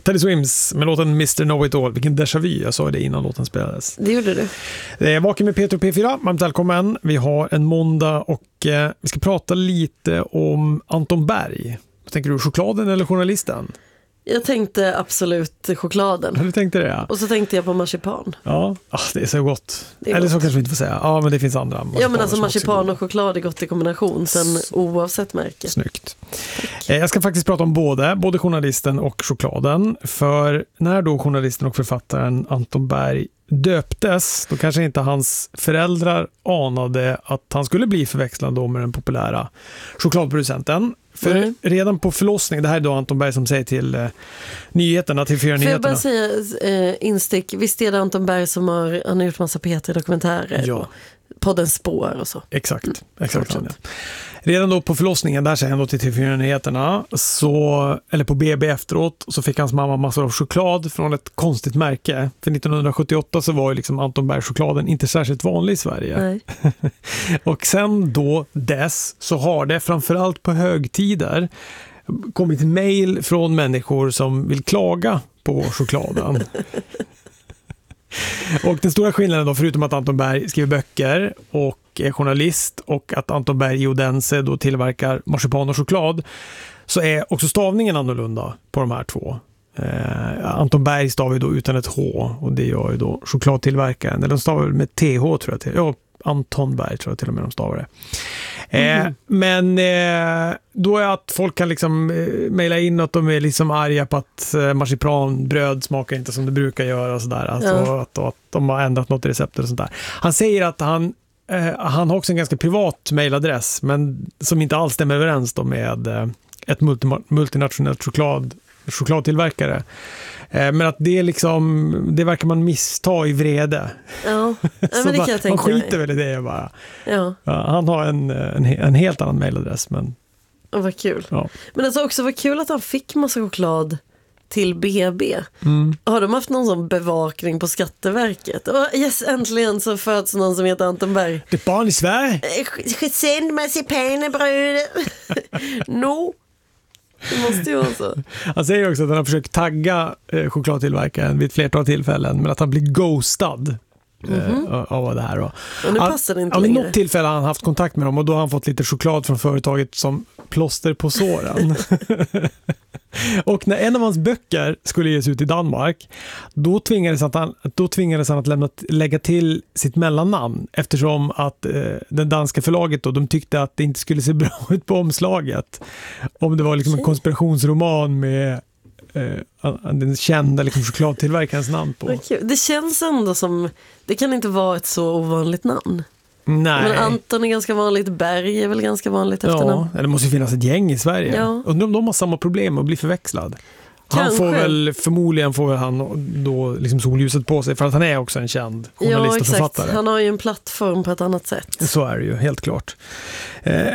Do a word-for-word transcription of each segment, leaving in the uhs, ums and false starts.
Teddy Swims med låten mister Know It All. Vilken déjà vu, jag sa det innan låten spelades. Det gjorde du. Det är Vaken med Peter och P fyra. Varmt välkommen. Vi har en måndag och eh, vi ska prata lite om Anton Berg. Tänker du chokladen eller journalisten? Jag tänkte absolut chokladen. Du tänkte det, ja. Och så tänkte jag på marsipan. Ja, ah, det är så gott. Är eller gott. så kanske vi inte får säga. Ja, men det finns andra. Ja, men alltså marsipan och choklad är gott i kombination, sen oavsett märke. Snyggt. Eh, jag ska faktiskt prata om både, både journalisten och chokladen. För när då journalisten och författaren Anton Berg döptes, då kanske inte hans föräldrar anade att han skulle bli förväxlad då med den populära chokladproducenten. För mm. redan på förlossning, det här är då Anton Berg som säger till eh, nyheterna, till fyra nyheterna. Får jag bara säga eh, instick, visst är det Anton Berg som har, han har gjort massa P tre-dokumentärer ja. och Poddens spår och så. Exakt, exakt. Ja. Redan då på förlossningen, där säger han då till T fyra nyheterna, så, eller på B B efteråt, så fick hans mamma massor av choklad från ett konstigt märke. För nittonhundrasjuttioåtta så var ju liksom Anton Berg-chokladen inte särskilt vanlig i Sverige. Nej. Och sen då dess så har det framförallt på högtider kommit mejl från människor som vill klaga på chokladen. Och den stora skillnaden då, förutom att Anton Berg skriver böcker och är journalist och att Anton Berg i Odense då tillverkar marsipan och choklad, så är också stavningen annorlunda på de här två. Eh, Anton Berg stavar ju då utan ett H, och det gör ju då chokladtillverkaren. Eller de stavar med T H tror jag till. Ja, Anton Berg tror jag till och med de stavar det. Eh, mm. Men eh, då är att folk kan liksom eh, mejla in att de är liksom arga på att eh, marsipanbröd smakar inte som det brukar göra och sådär. Alltså, ja. att, att de har ändrat något i receptet och sånt där. Han säger att han, eh, han har också en ganska privat mejladress, men som inte alls stämmer överens då med eh, ett multi- multinationellt choklad, chokladtillverkare. Eh, men att det liksom, det verkar man missta i vrede. Ja, ja men det kan jag tänka man skiter mig. väl i det bara. Ja. Ja, han har en, en, en helt annan mejladress, men... Oh, vad kul. Ja. Men alltså också vad kul att han fick massa choklad till B B. Mm. Har de haft någon sån bevakning på Skatteverket? Och yes, äntligen så föds någon som heter Anton Berg. Det är barn i Sverige. Sänd marsipanbröd. No. Det måste ju vara så. Han säger också att han har försökt tagga eh, chokladtillverkaren vid ett flertal tillfällen, men att han blir ghostad mm-hmm. eh, av det här. Och, och nu passar det inte han, längre. Vid något tillfälle har han haft kontakt med dem, och då har han fått lite choklad från företaget som plåster på såren. Och när en av hans böcker skulle ges ut i Danmark, då tvingades han, då tvingades han att lämna, lägga till sitt mellannamn, eftersom att eh, den danska förlaget då, de tyckte att det inte skulle se bra ut på omslaget om det var liksom en konspirationsroman med eh, den kända liksom chokladtillverkarens namn på. Okay. Det känns ändå som, det kan inte vara ett så ovanligt namn. Nej. Men Anton är ganska vanligt, Berg är väl ganska vanligt efternamn. Ja, det måste ju finnas ett gäng i Sverige. Ja. Undrar om de har samma problem att bli förväxlad. Han Kanske. får väl, förmodligen får väl han då liksom solljuset på sig, för att han är också en känd journalist ja, och författare. Han har ju en plattform på ett annat sätt. Så är det ju, helt klart. Eh,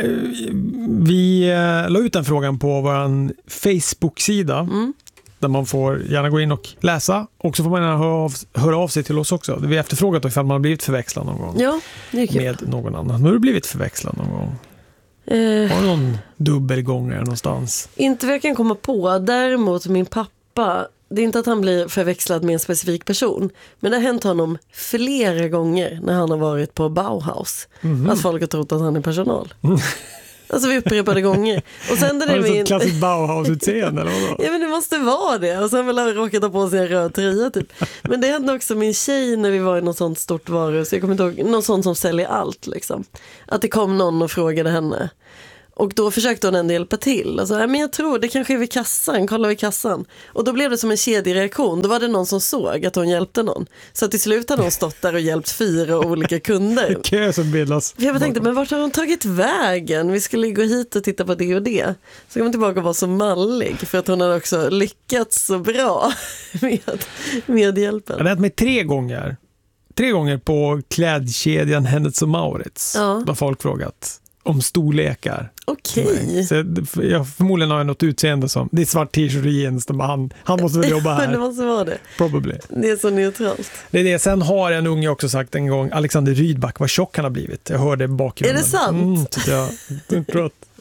vi eh, la ut den frågan på vår Facebook-sida. Mm. Där man får gärna gå in och läsa. Och så får man gärna höra av, höra av sig till oss också. Vi har efterfrågat ifall man har blivit förväxlad någon gång. Ja, det är kul. Med någon annan. Har du blivit förväxlad någon gång? Eh, har du någon dubbelgångare någonstans? Inte vad jag kan komma på. Däremot min pappa, det är inte att han blir förväxlad med en specifik person. Men det har hänt honom flera gånger när han har varit på Bauhaus. Mm-hmm. Att folk har trott att han är personal. Mm. Alltså vi upprepade gånger. Och sen har du ett klassiskt Bauhaus-utseende eller vadå? Ja, men det måste vara det. Och sen vill han råka ta på sig en röd tröja typ. Men det hände också min tjej när vi var i något sånt stort varuhus. Jag kommer inte ihåg, något sånt som säljer allt liksom. Att det kom någon och frågade henne. Och då försökte hon ändå hjälpa till. Alltså, men jag tror det kanske är vid kassan. Kolla vid kassan. Och då blev det som en kedjereaktion. Då var det någon som såg att hon hjälpte någon. Så till slut hade hon stått där och hjälpt fyra olika kunder. Kö som bildas. För jag tänkte, men vart har hon tagit vägen? Vi skulle gå hit och titta på det och det. Så kom hon tillbaka och var så mallig. För att hon hade också lyckats så bra med, med hjälpen. Jag har hänt mig tre gånger. Tre gånger på klädkedjan Hennes och Mauritz. Ja. Där folk frågat om storlekar. Okej. Så jag förmodligen har jag något utseende som, det är svart t-shirt och jeans, han, han måste väl jobba här. Men det måste vara det. Probably. Det är så neutralt. Det är det. Sen har en unge också sagt en gång, Alexander Rydback, vad tjock han har blivit. Jag hörde bakgrunden. Är det sant? Mm, så jag, jag tror att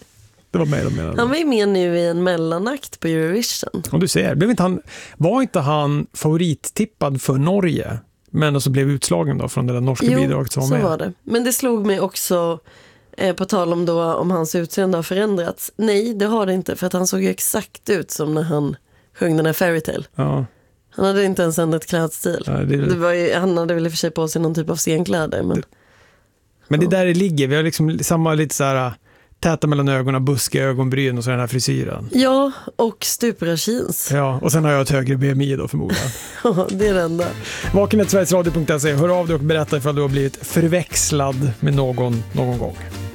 Det var med de menade. Han var ju med nu i en mellanakt på Eurovision. Och du ser, blev inte han, var inte han favorittippad för Norge? Men så blev utslagen då från det där norska jo, bidraget som var med. Så var det. Men det slog mig också eh, på tal om då om hans utseende har förändrats. Nej, det har det inte. För att han såg ju exakt ut som när han sjöng den här Fairytale. Ja. Han hade inte ens ändrat klädstil. Ja, det... Det var ju, han hade väl i och för sig på sig någon typ av scenkläder. Men, det... men det ja. där det ligger. Vi har liksom samma lite så här täta mellan ögonen, buske, ögonbryn och så den här frisyren. Ja, och stupra jeans. Ja, och sen har jag ett högre B M I då förmodligen. Ja, det är det enda. Vakenhet sveriges radio punkt se. Hör av dig och berätta ifall du har blivit förväxlad med någon någon gång.